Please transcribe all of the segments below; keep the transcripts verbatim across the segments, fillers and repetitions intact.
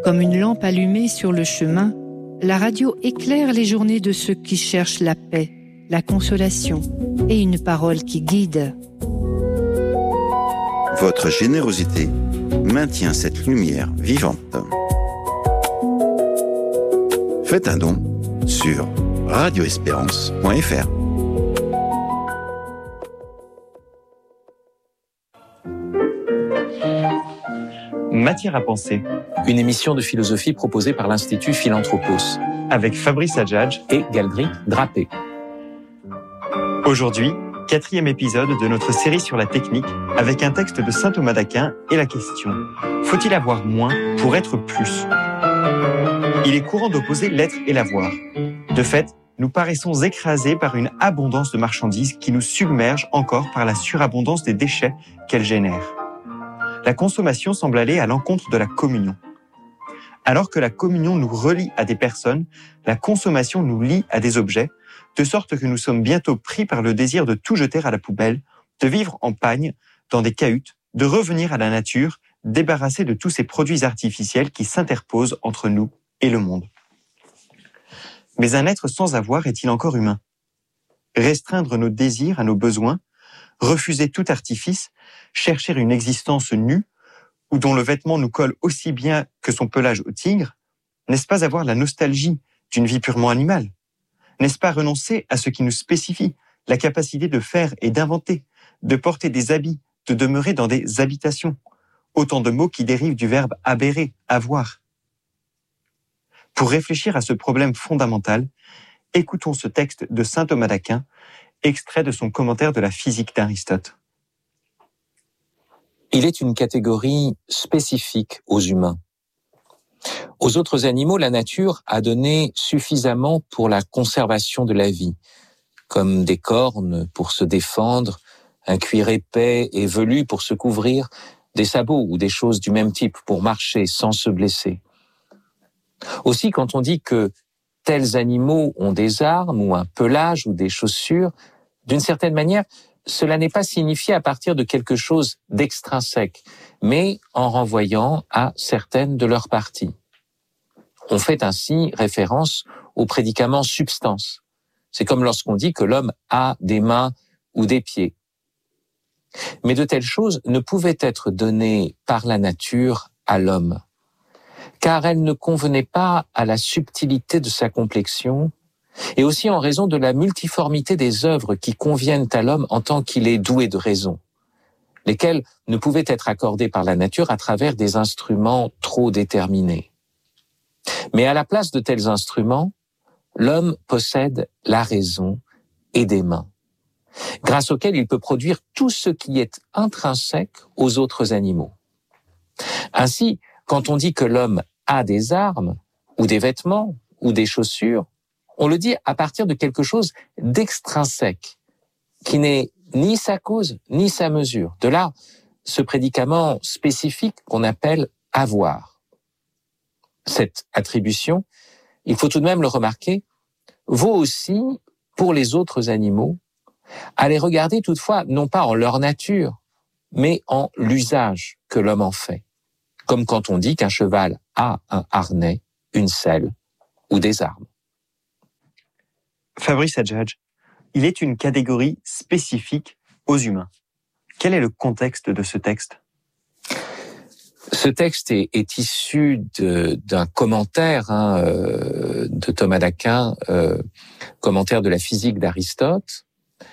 Comme une lampe allumée sur le chemin, la radio éclaire les journées de ceux qui cherchent la paix, la consolation et une parole qui guide. Votre générosité maintient cette lumière vivante. Faites un don sur radio espérance point f r. Matière à penser. Une émission de philosophie proposée par l'Institut Philanthropos. Avec Fabrice Adjadj et Galdric Drapé. Aujourd'hui, quatrième épisode de notre série sur la technique, avec un texte de saint Thomas d'Aquin et la question « Faut-il avoir moins pour être plus ?» Il est courant d'opposer l'être et l'avoir. De fait, nous paraissons écrasés par une abondance de marchandises qui nous submerge encore par la surabondance des déchets qu'elle génère. La consommation semble aller à l'encontre de la communion. Alors que la communion nous relie à des personnes, la consommation nous lie à des objets, de sorte que nous sommes bientôt pris par le désir de tout jeter à la poubelle, de vivre en pagne, dans des cahutes, de revenir à la nature, débarrassés de tous ces produits artificiels qui s'interposent entre nous et le monde. Mais un être sans avoir est-il encore humain ? Restreindre nos désirs à nos besoins, refuser tout artifice, chercher une existence nue, ou dont le vêtement nous colle aussi bien que son pelage au tigre, n'est-ce pas avoir la nostalgie d'une vie purement animale ? N'est-ce pas renoncer à ce qui nous spécifie, la capacité de faire et d'inventer, de porter des habits, de demeurer dans des habitations ? Autant de mots qui dérivent du verbe aberrer, avoir. Pour réfléchir à ce problème fondamental, écoutons ce texte de saint Thomas d'Aquin, extrait de son commentaire de la physique d'Aristote. Il est une catégorie spécifique aux humains. Aux autres animaux, la nature a donné suffisamment pour la conservation de la vie, comme des cornes pour se défendre, un cuir épais et velu pour se couvrir, des sabots ou des choses du même type pour marcher sans se blesser. Aussi, quand on dit que tels animaux ont des armes ou un pelage ou des chaussures, d'une certaine manière, cela n'est pas signifié à partir de quelque chose d'extrinsèque, mais en renvoyant à certaines de leurs parties. On fait ainsi référence au prédicament substance. C'est comme lorsqu'on dit que l'homme a des mains ou des pieds. Mais de telles choses ne pouvaient être données par la nature à l'homme, car elles ne convenaient pas à la subtilité de sa complexion, et aussi en raison de la multiformité des œuvres qui conviennent à l'homme en tant qu'il est doué de raison, lesquelles ne pouvaient être accordées par la nature à travers des instruments trop déterminés. Mais à la place de tels instruments, l'homme possède la raison et des mains, grâce auxquelles il peut produire tout ce qui est intrinsèque aux autres animaux. Ainsi, quand on dit que l'homme a des armes, ou des vêtements, ou des chaussures, on le dit à partir de quelque chose d'extrinsèque, qui n'est ni sa cause, ni sa mesure. De là, ce prédicament spécifique qu'on appelle « avoir ». Cette attribution, il faut tout de même le remarquer, vaut aussi pour les autres animaux, à les regarder toutefois non pas en leur nature, mais en l'usage que l'homme en fait. Comme quand on dit qu'un cheval a un harnais, une selle ou des armes. Fabrice Adjadj, il est une catégorie spécifique aux humains. Quel est le contexte de ce texte ? Ce texte est, est issu de, d'un commentaire hein, euh, de Thomas d'Aquin, euh, commentaire de la physique d'Aristote.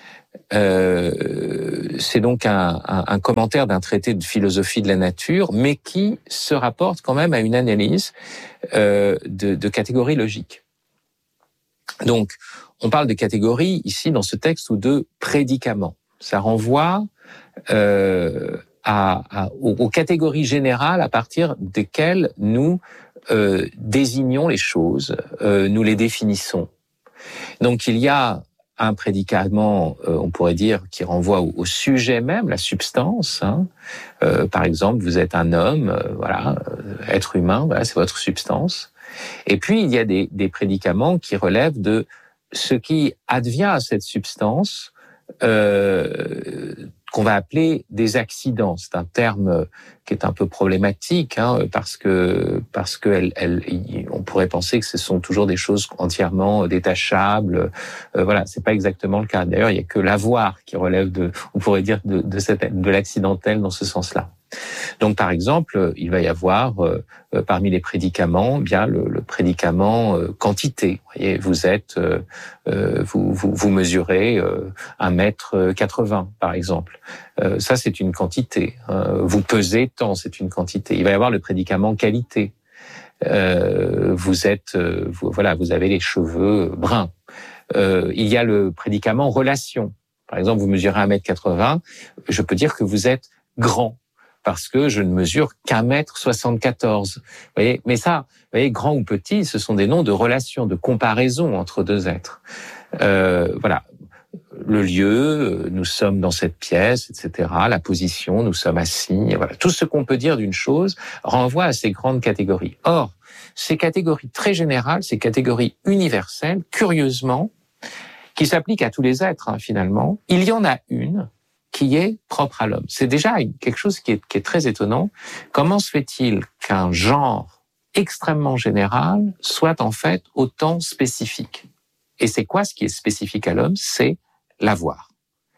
Euh, c'est donc un, un, un commentaire d'un traité de philosophie de la nature, mais qui se rapporte quand même à une analyse euh, de, de catégories logiques. Donc, on parle de catégories ici dans ce texte ou de prédicaments. Ça renvoie euh, à, à, aux, aux catégories générales à partir desquelles nous euh, désignons les choses, euh, nous les définissons. Donc, il y a un prédicament, euh, on pourrait dire, qui renvoie au, au sujet même, la substance. Hein. Euh, par exemple, vous êtes un homme, euh, voilà, euh, être humain, voilà, c'est votre substance. Et puis, il y a des, des prédicaments qui relèvent de ce qui advient à cette substance, euh, qu'on va appeler des accidents. C'est un terme qui est un peu problématique, hein, parce que parce que elle, elle, on pourrait penser que ce sont toujours des choses entièrement détachables. Euh, voilà, c'est pas exactement le cas. D'ailleurs, il y a que l'avoir qui relève de, on pourrait dire, de de, cette, de l'accidentel dans ce sens-là. Donc, par exemple, il va y avoir euh, parmi les prédicaments, bien le, le prédicament euh, quantité. Vous voyez, vous êtes, euh, euh, vous, vous vous mesurez euh, un mètre quatre-vingts, par exemple. Euh, ça, c'est une quantité. Euh, vous pesez tant, c'est une quantité. Il va y avoir le prédicament qualité. Euh, vous êtes, euh, vous, voilà, vous avez les cheveux bruns. Euh, il y a le prédicament relation. Par exemple, vous mesurez un mètre quatre-vingts. Je peux dire que vous êtes grand, parce que je ne mesure qu'un mètre soixante-quatorze. Vous voyez, mais ça, vous voyez, grand ou petit, ce sont des noms de relation, de comparaison entre deux êtres. Euh, voilà. Le lieu, nous sommes dans cette pièce, et cetera. La position, nous sommes assis. Voilà. Tout ce qu'on peut dire d'une chose renvoie à ces grandes catégories. Or, ces catégories très générales, ces catégories universelles, curieusement, qui s'appliquent à tous les êtres, hein, finalement, il y en a une qui est propre à l'homme. C'est déjà quelque chose qui est, qui est très étonnant. Comment se fait-il qu'un genre extrêmement général soit en fait autant spécifique? Et c'est quoi ce qui est spécifique à l'homme? C'est l'avoir.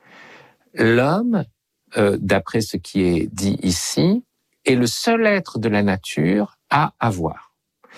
L'homme, euh, d'après ce qui est dit ici, est le seul être de la nature à avoir.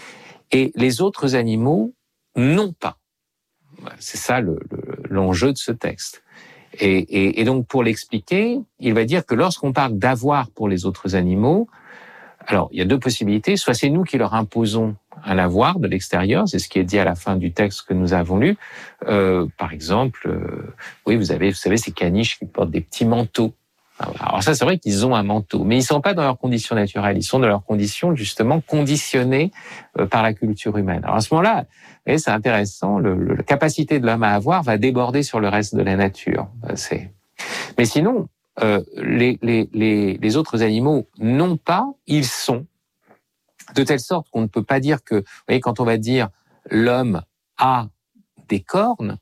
Et les autres animaux n'ont pas. C'est ça le, le, l'enjeu de ce texte. Et, et, et donc, pour l'expliquer, il va dire que lorsqu'on parle d'avoir pour les autres animaux, alors, il y a deux possibilités. Soit c'est nous qui leur imposons un avoir de l'extérieur, c'est ce qui est dit à la fin du texte que nous avons lu. Euh, par exemple, euh, oui, vous avez, vous savez, ces caniches qui portent des petits manteaux. Alors ça, c'est vrai qu'ils ont un manteau, mais ils sont pas dans leurs conditions naturelles. Ils sont dans leurs conditions, justement, conditionnées euh, par la culture humaine. Alors à ce moment-là, vous voyez, c'est intéressant, le, le, la capacité de l'homme à avoir va déborder sur le reste de la nature. C'est... Mais sinon, euh, les, les, les, les autres animaux n'ont pas, ils sont, de telle sorte qu'on ne peut pas dire que, vous voyez, quand on va dire l'homme a des cornes,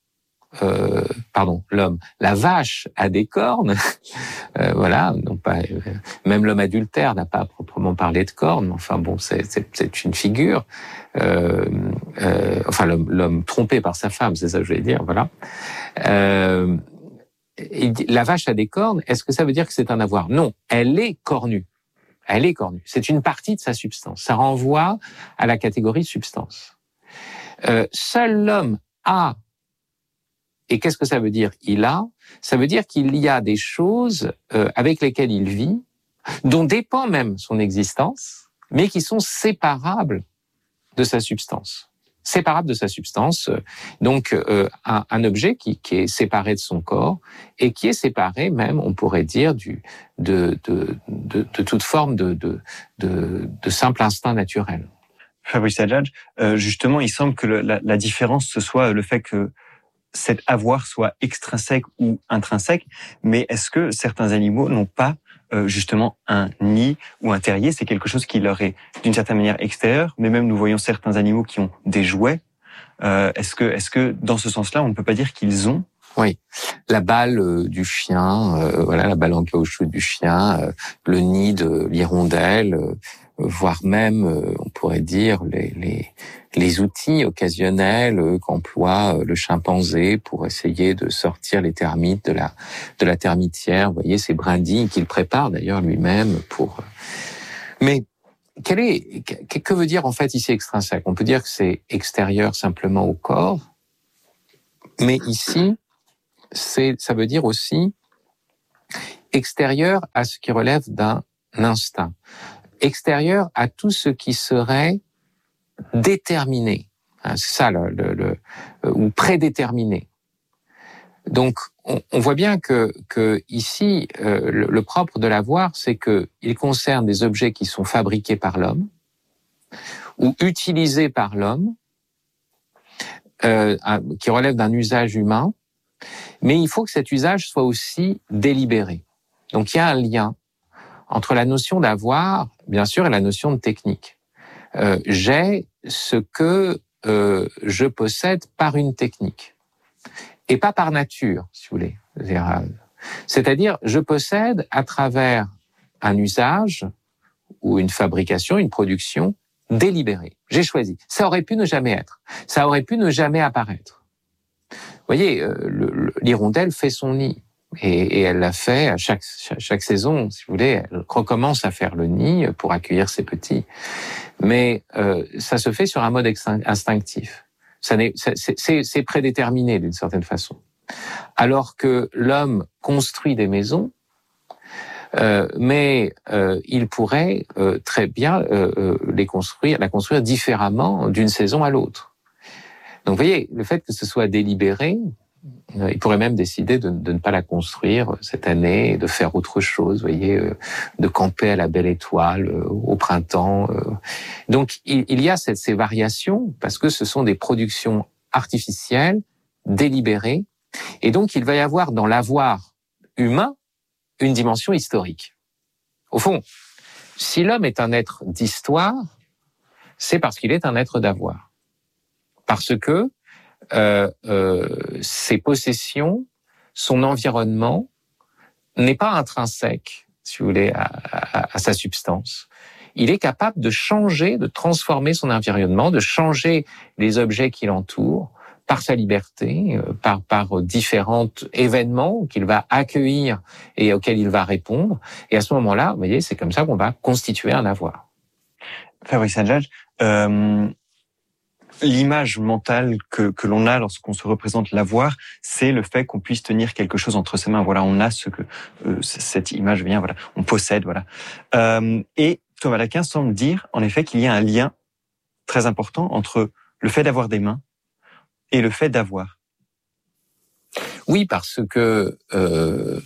Euh, pardon, l'homme, la vache a des cornes, euh, voilà, non pas, euh, même l'homme adultère n'a pas à proprement parler de cornes, enfin bon, c'est, c'est, c'est une figure, euh, euh, enfin l'homme, l'homme trompé par sa femme, c'est ça que je voulais dire, voilà. Euh, la vache a des cornes, est-ce que ça veut dire que c'est un avoir? Non, elle est cornue, elle est cornue, c'est une partie de sa substance, ça renvoie à la catégorie substance. Euh, seul l'homme a. Et qu'est-ce que ça veut dire? Il a, ça veut dire qu'il y a des choses euh, avec lesquelles il vit, dont dépend même son existence, mais qui sont séparables de sa substance. Séparables de sa substance, euh, donc euh, un, un objet qui, qui est séparé de son corps et qui est séparé même, on pourrait dire, du, de, de, de, de toute forme de, de, de, de simple instinct naturel. Fabrice Adjadj, euh, justement, il semble que le, la, la différence, ce soit le fait que cet avoir soit extrinsèque ou intrinsèque, mais est-ce que certains animaux n'ont pas euh, justement un nid ou un terrier? C'est quelque chose qui leur est d'une certaine manière extérieur, mais même nous voyons certains animaux qui ont des jouets. Euh, est-ce que, est-ce que dans ce sens-là, on ne peut pas dire qu'ils ont? Oui, la balle euh, du chien, euh, voilà, la balle en caoutchouc du chien, euh, le nid de l'hirondelle, euh, voire même, euh, on pourrait dire, les, les, les outils occasionnels euh, qu'emploie le chimpanzé pour essayer de sortir les termites de la, de la termitière. Vous voyez, ces brindilles qu'il prépare d'ailleurs lui-même pour... Mais quel est, que veut dire en fait ici extrinsèque? On peut dire que c'est extérieur simplement au corps, mais ici, c'est, ça veut dire aussi extérieur à ce qui relève d'un instinct, extérieur à tout ce qui serait déterminé, hein, c'est ça, le, le, le, ou prédéterminé. Donc, on, on voit bien que, que ici, euh, le, le propre de l'avoir, c'est que il concerne des objets qui sont fabriqués par l'homme ou utilisés par l'homme, euh, qui relèvent d'un usage humain. Mais il faut que cet usage soit aussi délibéré. Donc, il y a un lien entre la notion d'avoir, bien sûr, et la notion de technique. Euh, j'ai ce que euh, je possède par une technique, et pas par nature, si vous voulez. C'est-à-dire, C'est-à-dire, je possède à travers un usage ou une fabrication, une production délibérée. J'ai choisi. Ça aurait pu ne jamais être. Ça aurait pu ne jamais apparaître. Vous voyez, euh, le, le, l'hirondelle fait son nid. Et, et elle l'a fait à chaque, chaque, chaque saison, si vous voulez, elle recommence à faire le nid pour accueillir ses petits. Mais euh, ça se fait sur un mode instinctif. Ça n'est, c'est, c'est, c'est prédéterminé d'une certaine façon. Alors que l'homme construit des maisons, euh, mais euh, il pourrait euh, très bien euh, euh, les construire, la construire différemment d'une saison à l'autre. Donc, vous voyez, le fait que ce soit délibéré, euh, il pourrait même décider de, de ne pas la construire cette année et de faire autre chose, vous voyez, euh, de camper à la belle étoile euh, au printemps. Euh. Donc, il, il y a cette, ces variations parce que ce sont des productions artificielles, délibérées, et donc il va y avoir dans l'avoir humain une dimension historique. Au fond, si l'homme est un être d'histoire, c'est parce qu'il est un être d'avoir. Parce que euh, euh, ses possessions, son environnement n'est pas intrinsèque, si vous voulez, à, à, à sa substance. Il est capable de changer, de transformer son environnement, de changer les objets qui l'entourent par sa liberté, par, par différents événements qu'il va accueillir et auxquels il va répondre. Et à ce moment-là, vous voyez, c'est comme ça qu'on va constituer un avoir. Fabrice Hadjadj, euh, l'image mentale que, que l'on a lorsqu'on se représente l'avoir, c'est le fait qu'on puisse tenir quelque chose entre ses mains. Voilà, on a ce que euh, cette image vient. Voilà, on possède. Voilà. Euh, et Thomas d'Aquin semble dire, en effet, qu'il y a un lien très important entre le fait d'avoir des mains et le fait d'avoir. Oui, parce que euh,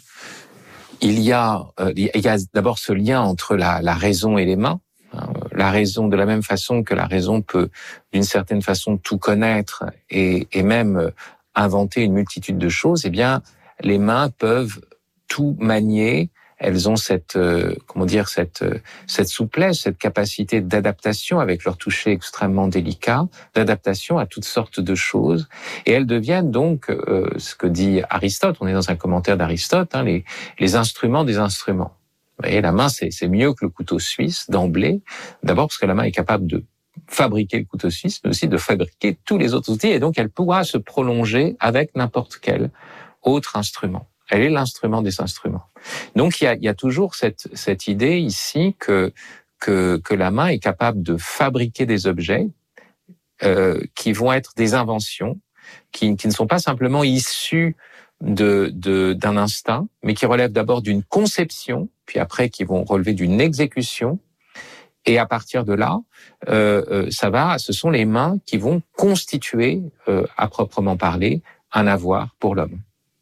il y a, euh, il y a d'abord ce lien entre la, la raison et les mains. La raison, de la même façon que la raison peut, d'une certaine façon, tout connaître et, et même inventer une multitude de choses, eh bien, les mains peuvent tout manier. Elles ont cette, euh, comment dire, cette, euh, cette souplesse, cette capacité d'adaptation avec leur toucher extrêmement délicat, d'adaptation à toutes sortes de choses. Et elles deviennent donc, euh, ce que dit Aristote, on est dans un commentaire d'Aristote, hein, les, les instruments des instruments. Vous voyez, la main, c'est, c'est mieux que le couteau suisse d'emblée. D'abord parce que la main est capable de fabriquer le couteau suisse, mais aussi de fabriquer tous les autres outils. Et donc, elle pourra se prolonger avec n'importe quel autre instrument. Elle est l'instrument des instruments. Donc, il y a, il y a toujours cette, cette idée ici que, que, que la main est capable de fabriquer des objets euh, qui vont être des inventions, qui, qui ne sont pas simplement issus de, de, d'un instinct, mais qui relèvent d'abord d'une conception, puis après qui vont relever d'une exécution. Et à partir de là, euh, euh, ça va, ce sont les mains qui vont constituer, euh, à proprement parler, un avoir pour l'homme.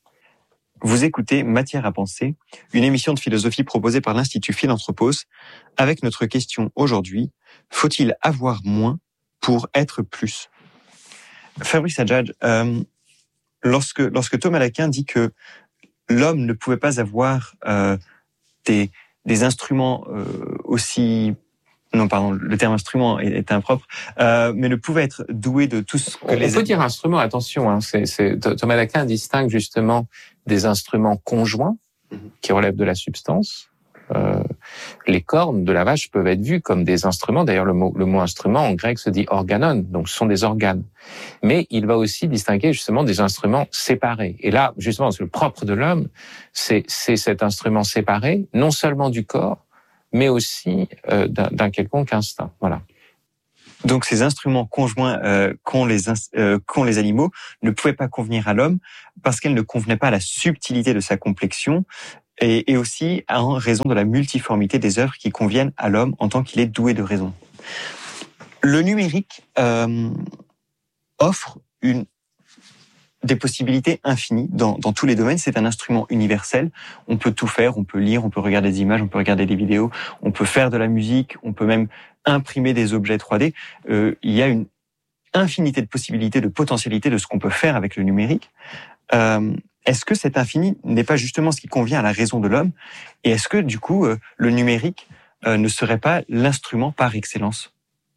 Vous écoutez Matière à penser, une émission de philosophie proposée par l'Institut Philanthropos, avec notre question aujourd'hui, faut-il avoir moins pour être plus? Fabrice Hadjadj, euh, lorsque, lorsque Thomas d'Aquin dit que l'homme ne pouvait pas avoir euh, des, des instruments euh, aussi... Non, pardon, le terme instrument est, est impropre, euh, mais ne pouvait être doué de tout ce que on les... On peut dire instrument, attention, hein, c'est, c'est, Thomas d'Aquin distingue justement des instruments conjoints mm-hmm. qui relèvent de la substance. Euh, les cornes de la vache peuvent être vues comme des instruments. D'ailleurs, le mot, le mot instrument en grec se dit organon, donc ce sont des organes. Mais il va aussi distinguer justement des instruments séparés. Et là, justement, le propre de l'homme, c'est, c'est cet instrument séparé, non seulement du corps, mais aussi euh, d'un, d'un quelconque instinct. Voilà. Donc ces instruments conjoints euh, qu'ont les euh, qu'ont les animaux ne pouvaient pas convenir à l'homme parce qu'elles ne convenaient pas à la subtilité de sa complexion et, et aussi en raison de la multiformité des œuvres qui conviennent à l'homme en tant qu'il est doué de raison. Le numérique euh, offre une des possibilités infinies dans, dans tous les domaines. C'est un instrument universel. On peut tout faire, on peut lire, on peut regarder des images, on peut regarder des vidéos, on peut faire de la musique, on peut même imprimer des objets trois D. Euh, il y a une infinité de possibilités, de potentialités de ce qu'on peut faire avec le numérique. Euh, est-ce que cet infini n'est pas justement ce qui convient à la raison de l'homme? Et est-ce que, du coup, euh, le numérique euh, ne serait pas l'instrument par excellence?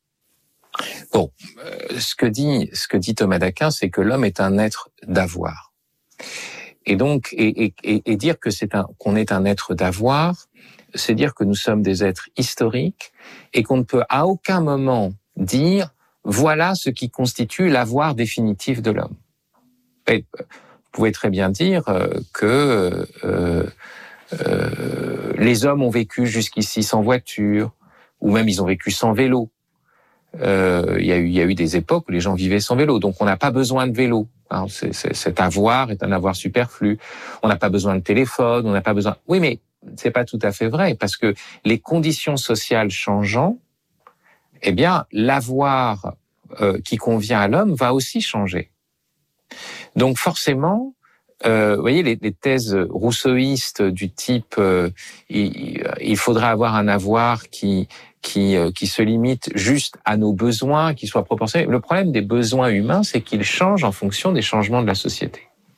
Bon, euh, ce que dit ce que dit Thomas d'Aquin, c'est que l'homme est un être d'avoir. Et donc, et, et, et dire que c'est un, qu'on est un être d'avoir, c'est dire que nous sommes des êtres historiques et qu'on ne peut à aucun moment dire voilà ce qui constitue l'avoir définitif de l'homme. Et vous pouvez très bien dire que euh, euh, les hommes ont vécu jusqu'ici sans voiture, ou même ils ont vécu sans vélo. Euh, il y a eu, il y a eu des époques où les gens vivaient sans vélo, donc on n'a pas besoin de vélo. Hein, c'est, c'est, cet avoir est un avoir superflu. On n'a pas besoin de téléphone, on n'a pas besoin. Oui, mais c'est pas tout à fait vrai, parce que les conditions sociales changeant, eh bien, l'avoir euh, qui convient à l'homme va aussi changer. Donc forcément, euh, vous voyez, les, les thèses rousseauistes du type euh, il, il faudrait avoir un avoir qui qui euh, qui se limite juste à nos besoins, qui soit proportionné. Le problème des besoins humains, c'est qu'ils changent en fonction des changements de la société.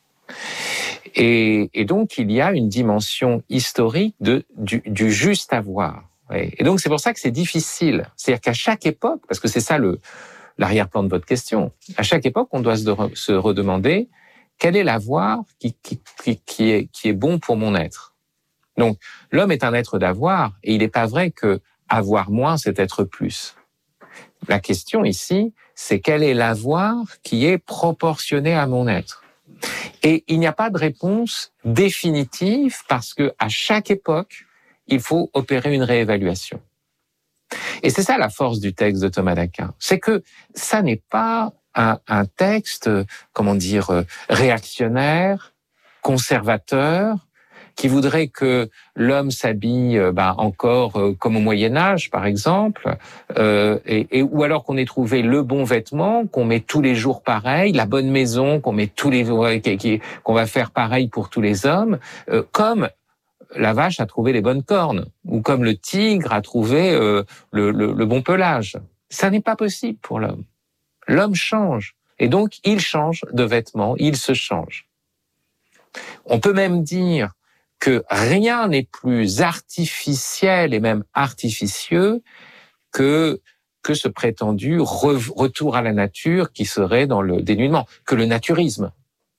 Et, et donc, il y a une dimension historique de, du, du juste avoir. Et donc, c'est pour ça que c'est difficile. C'est-à-dire qu'à chaque époque, parce que c'est ça le, l'arrière-plan de votre question, à chaque époque, on doit se, se redemander quel est l'avoir qui, qui, qui, qui, est, qui est bon pour mon être. Donc, l'homme est un être d'avoir, et il n'est pas vrai que avoir moins, c'est être plus. La question ici, c'est quel est l'avoir qui est proportionné à mon être. Et il n'y a pas de réponse définitive parce que à chaque époque, il faut opérer une réévaluation. Et c'est ça la force du texte de Thomas d'Aquin. C'est que ça n'est pas un, un texte, comment dire, réactionnaire, conservateur, qui voudrait que l'homme s'habille bah, encore euh, comme au Moyen-Âge, par exemple, euh, et, et, ou alors qu'on ait trouvé le bon vêtement, qu'on met tous les jours pareil, la bonne maison, qu'on met tous les jours, qu'on va faire pareil pour tous les hommes, euh, comme la vache a trouvé les bonnes cornes, ou comme le tigre a trouvé euh, le, le, le bon pelage. Ça n'est pas possible pour l'homme. L'homme change, et donc il change de vêtements, il se change. On peut même dire que rien n'est plus artificiel et même artificieux que que ce prétendu re, retour à la nature qui serait dans le dénudement, que le naturisme.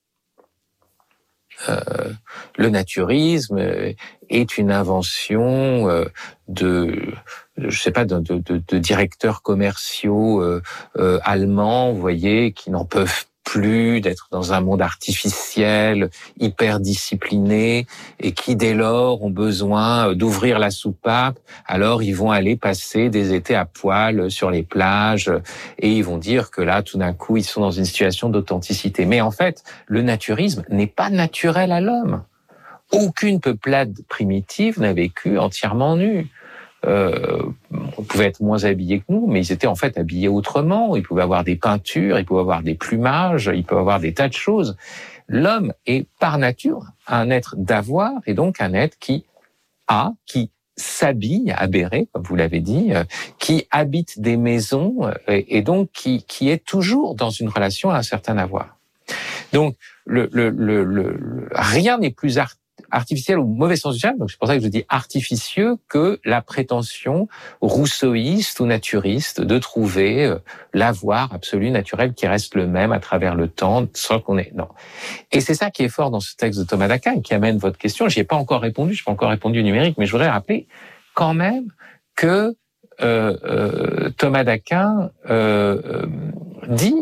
Euh, le naturisme est une invention euh, de, je sais pas, de, de, de, de directeurs commerciaux euh, euh, allemands, vous voyez, qui n'en peuvent plus d'être dans un monde artificiel, hyper discipliné, et qui dès lors ont besoin d'ouvrir la soupape. Alors ils vont aller passer des étés à poil sur les plages, et ils vont dire que là, tout d'un coup, ils sont dans une situation d'authenticité. Mais en fait, le naturisme n'est pas naturel à l'homme. Aucune peuplade primitive n'a vécu entièrement nue. Euh, on pouvait être moins habillés que nous, mais ils étaient en fait habillés autrement. Ils pouvaient avoir des peintures, ils pouvaient avoir des plumages, ils peuvent avoir des tas de choses. L'homme est par nature un être d'avoir, et donc un être qui a, qui s'habille, aberré, comme vous l'avez dit, euh, qui habite des maisons, euh, et, et donc qui, qui est toujours dans une relation à un certain avoir. Donc, le, le, le, le, rien n'est plus art artificiel au mauvais sens du terme, donc c'est pour ça que je dis artificieux, que la prétention rousseauiste ou naturiste de trouver euh, l'avoir absolu naturel qui reste le même à travers le temps, sans qu'on ait... Non. Et c'est ça qui est fort dans ce texte de Thomas d'Aquin, qui amène votre question. J'y ai pas encore répondu, je n'ai pas encore répondu au numérique, mais je voudrais rappeler quand même que euh, euh, Thomas d'Aquin euh, euh, dit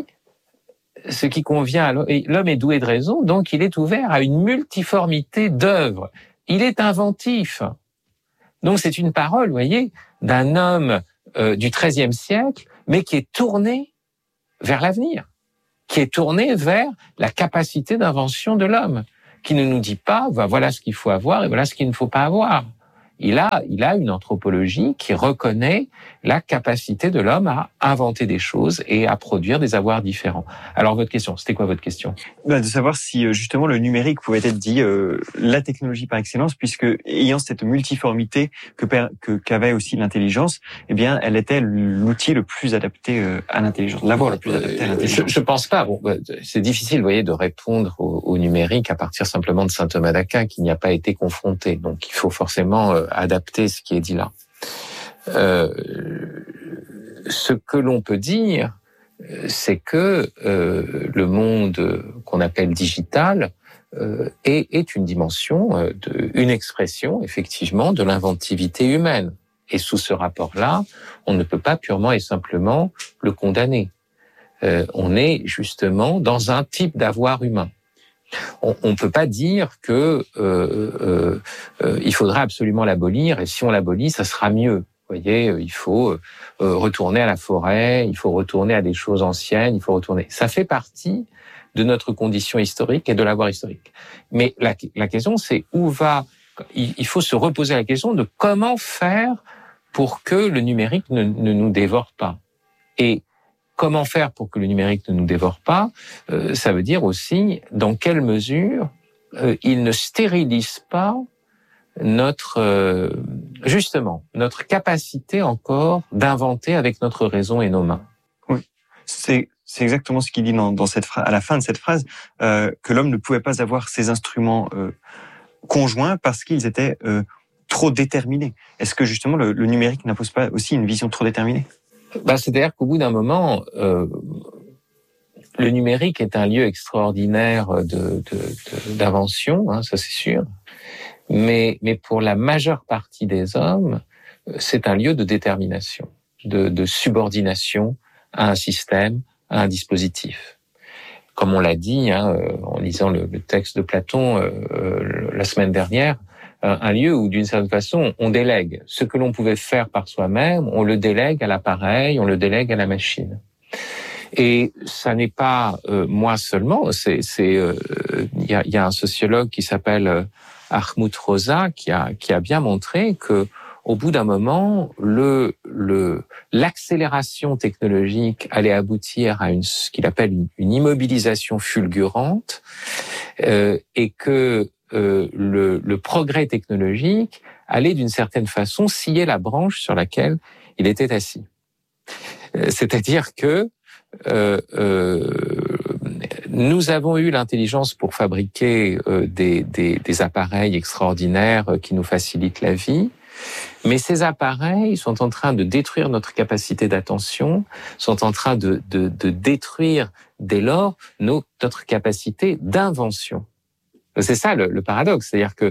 ce qui convient à l'homme. L'homme est doué de raison, donc il est ouvert à une multiformité d'œuvres. Il est inventif. Donc c'est une parole, vous voyez, d'un homme euh, du treizième siècle, mais qui est tourné vers l'avenir, qui est tourné vers la capacité d'invention de l'homme, qui ne nous dit pas, bah, voilà ce qu'il faut avoir et voilà ce qu'il ne faut pas avoir. Il a, il a une anthropologie qui reconnaît la capacité de l'homme à inventer des choses et à produire des avoirs différents. Alors, votre question, c'était quoi votre question ? Ben, de savoir si, justement, le numérique pouvait être dit euh, la technologie par excellence, puisque, ayant cette multiformité que, que qu'avait aussi l'intelligence, eh bien, elle était l'outil le plus adapté euh, à l'intelligence, l'avoir le plus adapté à l'intelligence. Je, je pense pas. Bon, c'est difficile, vous voyez, de répondre au, au numérique à partir simplement de saint Thomas d'Aquin, qui n'y a pas été confronté. Donc, il faut forcément euh, adapter ce qui est dit là. Euh, ce que l'on peut dire, c'est que euh, le monde qu'on appelle digital euh, est, est une dimension, euh, de, une expression, effectivement, de l'inventivité humaine. Et sous ce rapport-là, on ne peut pas purement et simplement le condamner. Euh, on est justement dans un type d'avoir humain. On ne peut pas dire que euh, euh, euh, il faudra absolument l'abolir, et si on l'abolit, ça sera mieux. Vous voyez, il faut euh, retourner à la forêt, il faut retourner à des choses anciennes, il faut retourner. Ça fait partie de notre condition historique et de l'avoir historique. Mais la, la question, c'est où va... Il, il faut se reposer la question de comment faire pour que le numérique ne, ne nous dévore pas. Et comment faire pour que le numérique ne nous dévore pas, euh, ça veut dire aussi dans quelle mesure euh, il ne stérilise pas notre, euh, justement, notre capacité encore d'inventer avec notre raison et nos mains. Oui, c'est, c'est exactement ce qu'il dit dans, dans cette phrase, à la fin de cette phrase, euh, que l'homme ne pouvait pas avoir ces instruments euh, conjoints parce qu'ils étaient euh, trop déterminés. Est-ce que justement le, le numérique n'impose pas aussi une vision trop déterminée ? Bah, c'est-à-dire qu'au bout d'un moment, euh, le numérique est un lieu extraordinaire de, de, de, d'invention, hein, ça c'est sûr. Mais, mais pour la majeure partie des hommes, c'est un lieu de détermination, de, de subordination à un système, à un dispositif. Comme on l'a dit, hein, en lisant le, le texte de Platon euh, la semaine dernière, un lieu où, d'une certaine façon, on délègue. Ce que l'on pouvait faire par soi-même, on le délègue à l'appareil, on le délègue à la machine. Et ça n'est pas euh, moi seulement, c'est, c'est, euh, y a, y a un sociologue qui s'appelle euh, Hartmut Rosa qui a, qui a bien montré que, au bout d'un moment, le, le, l'accélération technologique allait aboutir à une, ce qu'il appelle une, une immobilisation fulgurante, euh, et que Euh, le, le progrès technologique allait d'une certaine façon scier la branche sur laquelle il était assis. Euh, c'est-à-dire que euh, euh, nous avons eu l'intelligence pour fabriquer euh, des, des, des appareils extraordinaires qui nous facilitent la vie, mais ces appareils sont en train de détruire notre capacité d'attention, sont en train de, de, de détruire dès lors nos, notre capacité d'invention. C'est ça le, le paradoxe, c'est-à-dire que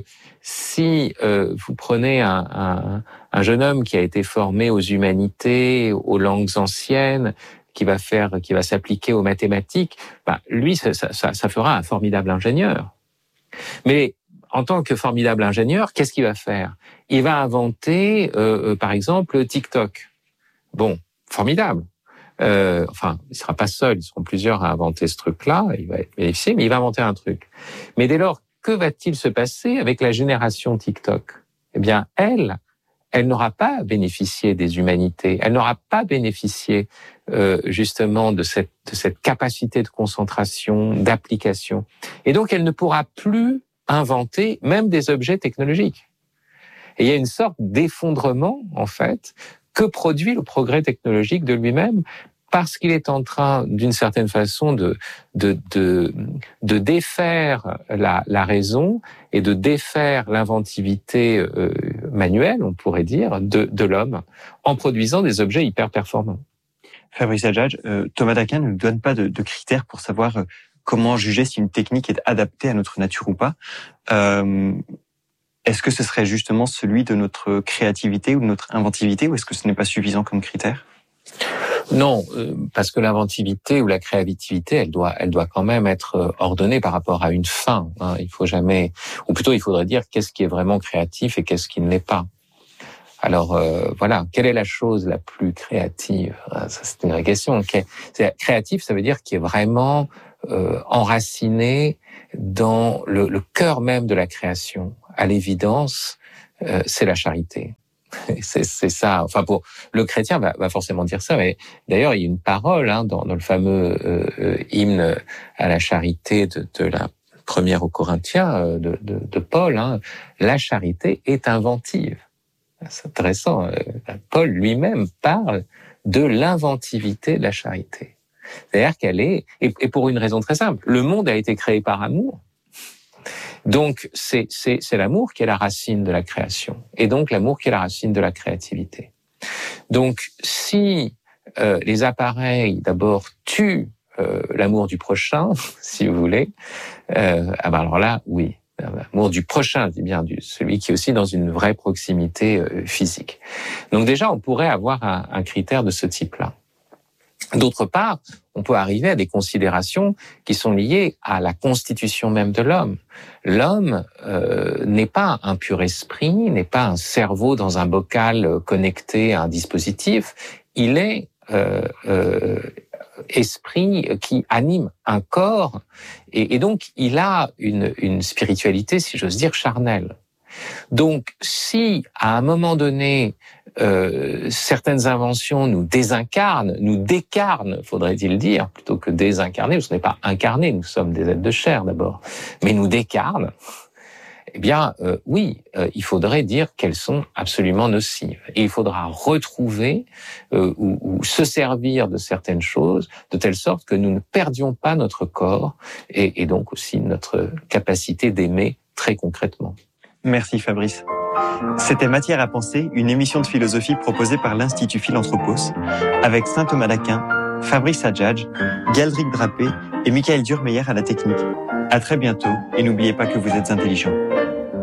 si euh, vous prenez un, un, un jeune homme qui a été formé aux humanités, aux langues anciennes, qui va faire, qui va s'appliquer aux mathématiques, bah, lui, ça, ça, ça fera un formidable ingénieur. Mais en tant que formidable ingénieur, qu'est-ce qu'il va faire ? Il va inventer, euh, par exemple, TikTok. Bon, formidable. Euh, enfin, il sera pas seul, ils seront plusieurs à inventer ce truc-là, il va être bénéficié, mais il va inventer un truc. Mais dès lors, que va-t-il se passer avec la génération TikTok ? Eh bien, elle, elle n'aura pas bénéficié des humanités, elle n'aura pas bénéficié euh, justement de cette, de cette capacité de concentration, d'application. Et donc, elle ne pourra plus inventer même des objets technologiques. Et il y a une sorte d'effondrement, en fait, que produit le progrès technologique de lui-même, parce qu'il est en train, d'une certaine façon, de, de, de, de défaire la, la raison et de défaire l'inventivité euh, manuelle, on pourrait dire, de, de l'homme, en produisant des objets hyper performants. Fabrice Adjadj, euh, Thomas d'Aquin ne nous donne pas de, de critères pour savoir euh, comment juger si une technique est adaptée à notre nature ou pas. Euh, Est-ce que ce serait justement celui de notre créativité ou de notre inventivité, ou est-ce que ce n'est pas suffisant comme critère ? Non, parce que l'inventivité ou la créativité, elle doit, elle doit quand même être ordonnée par rapport à une fin. Hein. Il faut jamais, ou plutôt il faudrait dire qu'est-ce qui est vraiment créatif et qu'est-ce qui ne l'est pas. Alors euh, voilà, quelle est la chose la plus créative ? Ça, c'est une vraie question. Créatif, ça veut dire qui est vraiment euh, enraciné dans le, le cœur même de la création. À l'évidence, euh, c'est la charité. C'est, c'est ça. Enfin, pour le chrétien, va, va forcément dire ça. Mais d'ailleurs, il y a une parole hein, dans, dans le fameux euh, hymne à la charité de, de la première aux Corinthiens de, de, de Paul. Hein. La charité est inventive. C'est intéressant. Paul lui-même parle de l'inventivité de la charité. C'est-à-dire qu'elle est, et, et pour une raison très simple, le monde a été créé par amour. Donc, c'est, c'est, c'est l'amour qui est la racine de la création, et donc l'amour qui est la racine de la créativité. Donc, si euh, les appareils, d'abord, tuent euh, l'amour du prochain, si vous voulez, euh, ah ben alors là, oui. L'amour du prochain, je dis bien, du, celui qui est aussi dans une vraie proximité euh, physique. Donc déjà, on pourrait avoir un, un critère de ce type-là. D'autre part, on peut arriver à des considérations qui sont liées à la constitution même de l'homme. L'homme euh, n'est pas un pur esprit, n'est pas un cerveau dans un bocal connecté à un dispositif. Il est euh, euh, esprit qui anime un corps et, et donc il a une, une spiritualité, si j'ose dire, charnelle. Donc, si à un moment donné euh, certaines inventions nous désincarnent, nous décarnent, faudrait-il dire, plutôt que désincarner, parce qu'on n'est pas incarnés, nous sommes des êtres de chair d'abord, mais nous décarnent, eh bien, euh, oui, euh, il faudrait dire qu'elles sont absolument nocives. Et il faudra retrouver euh, ou, ou se servir de certaines choses de telle sorte que nous ne perdions pas notre corps et, et donc aussi notre capacité d'aimer très concrètement. Merci Fabrice. C'était Matière à penser, une émission de philosophie proposée par l'Institut Philanthropos, avec Saint Thomas d'Aquin, Fabrice Adjadj, Galdric Drapé et Michael Durmeyer à la technique. À très bientôt et n'oubliez pas que vous êtes intelligents.